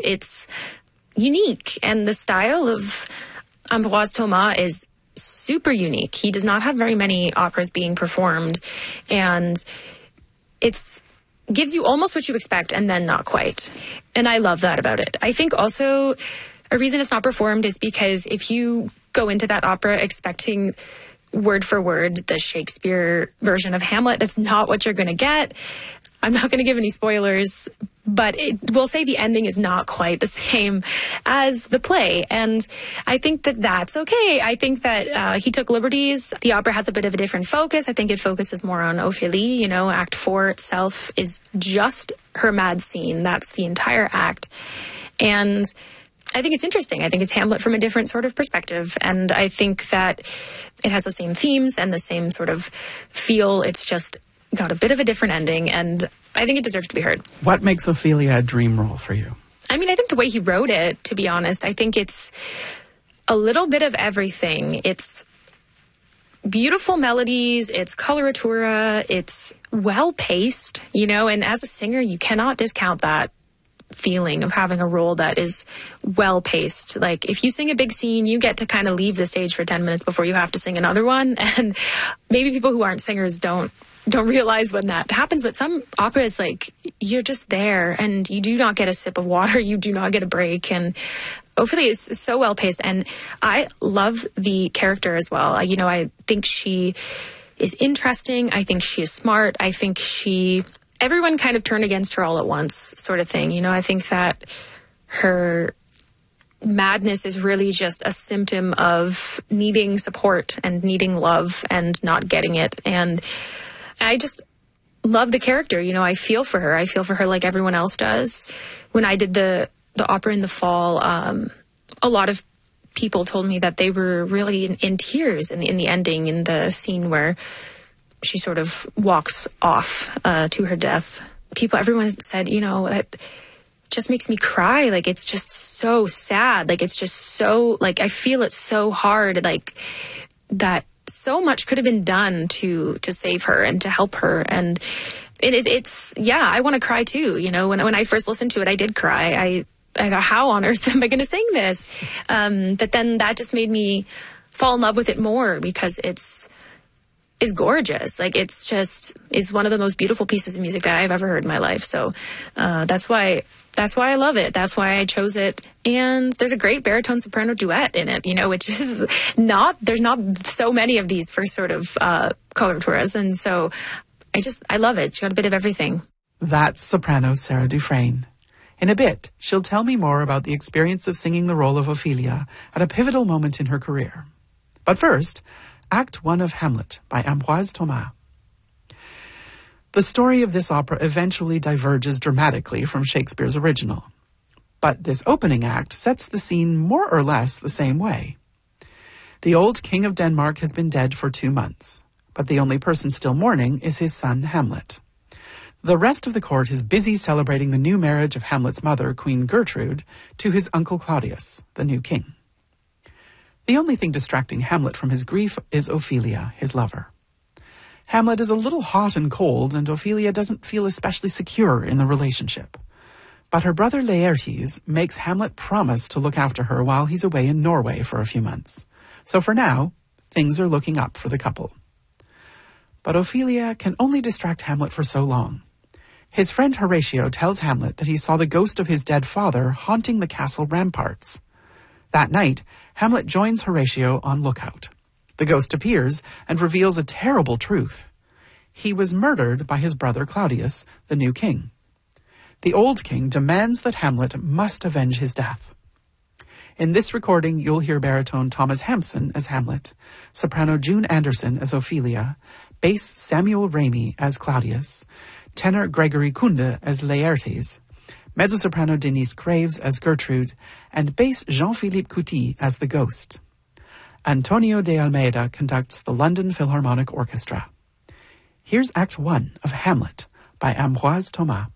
it's unique. And the style of Ambroise Thomas is super unique. He does not have very many operas being performed, and it's gives you almost what you expect and then not quite. And I love that about it. I think also a reason it's not performed is because if you go into that opera expecting word for word the Shakespeare version of Hamlet, that's not what you're going to get. I'm not going to give any spoilers, but we'll say the ending is not quite the same as the play. And I think that that's okay. I think that he took liberties. The opera has a bit of a different focus. I think it focuses more on Ophélie. You know, Act 4 itself is just her mad scene. That's the entire act. And I think it's interesting. I think it's Hamlet from a different sort of perspective. And I think that it has the same themes and the same sort of feel. It's just got a bit of a different ending, and I think it deserves to be heard. What makes Ophelia a dream role for you? I mean, I think the way he wrote it, to be honest, I think it's a little bit of everything. It's beautiful melodies, it's coloratura, it's well-paced, you know, and as a singer, you cannot discount that feeling of having a role that is well-paced. Like, if you sing a big scene, you get to kind of leave the stage for 10 minutes before you have to sing another one, and maybe people who aren't singers don't realize when that happens, but some operas, like, you're just there and you do not get a sip of water, you do not get a break, and Ophelia is so well-paced, and I love the character as well. I think she is interesting, I think she is smart, I think everyone kind of turned against her all at once sort of thing. You know, I think that her madness is really just a symptom of needing support and needing love and not getting it, and I just love the character. You know, I feel for her. I feel for her like everyone else does. When I did the opera in the fall, a lot of people told me that they were really in tears in the ending, in the scene where she sort of walks off to her death. Everyone said, you know, that just makes me cry. Like, it's just so sad. Like, it's just so, like, I feel it so hard, like, that so much could have been done to save her and to help her. And it's I want to cry too. You know, when I first listened to it, I did cry. I thought, how on earth am I going to sing this? But then that just made me fall in love with it more, because it's gorgeous. Like, is one of the most beautiful pieces of music that I've ever heard in my life. So that's why I love it. That's why I chose it. And there's a great baritone soprano duet in it, you know, which is there's not so many of these for sort of coloraturas. And so I love it. It's got a bit of everything. That's soprano Sarah Dufresne. In a bit, she'll tell me more about the experience of singing the role of Ophelia at a pivotal moment in her career. But first, Act 1 of Hamlet by Ambroise Thomas. The story of this opera eventually diverges dramatically from Shakespeare's original. But this opening act sets the scene more or less the same way. The old king of Denmark has been dead for 2 months, but the only person still mourning is his son Hamlet. The rest of the court is busy celebrating the new marriage of Hamlet's mother, Queen Gertrude, to his uncle Claudius, the new king. The only thing distracting Hamlet from his grief is Ophelia, his lover. Hamlet is a little hot and cold, and Ophelia doesn't feel especially secure in the relationship. But her brother Laertes makes Hamlet promise to look after her while he's away in Norway for a few months. So for now, things are looking up for the couple. But Ophelia can only distract Hamlet for so long. His friend Horatio tells Hamlet that he saw the ghost of his dead father haunting the castle ramparts. That night, Hamlet joins Horatio on lookout. The ghost appears and reveals a terrible truth. He was murdered by his brother Claudius, the new king. The old king demands that Hamlet must avenge his death. In this recording, you'll hear baritone Thomas Hampson as Hamlet, soprano June Anderson as Ophelia, bass Samuel Ramey as Claudius, tenor Gregory Kunde as Laertes, mezzo-soprano Denise Graves as Gertrude, and bass Jean-Philippe Couty as the ghost. Antonio de Almeida conducts the London Philharmonic Orchestra. Here's Act 1 of Hamlet by Ambroise Thomas.